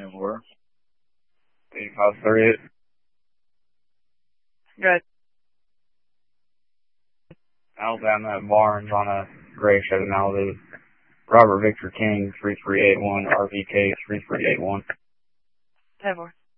4. 8538. Good. Alabama at Barnes on a gray Chevy Malibu. Robert Victor King 3381, RVK 3381. 10-4.